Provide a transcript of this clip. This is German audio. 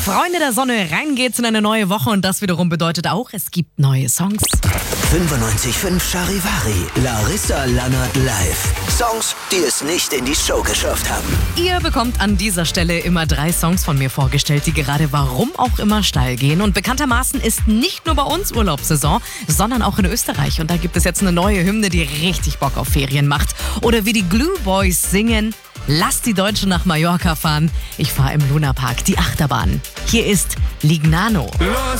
Freunde der Sonne, rein geht's in eine neue Woche und das wiederum bedeutet auch, es gibt neue Songs. 95.5 Charivari, Larissa Lannert live. Songs, die es nicht in die Show geschafft haben. Ihr bekommt an dieser Stelle immer 3 Songs von mir vorgestellt, die gerade warum auch immer steil gehen. Und bekanntermaßen ist nicht nur bei uns Urlaubssaison, sondern auch in Österreich. Und da gibt es jetzt eine neue Hymne, die richtig Bock auf Ferien macht. Oder wie die Glue Boys singen: Lasst die Deutschen nach Mallorca fahren. Ich fahre im Lunapark die Achterbahn. Hier ist Lignano. Los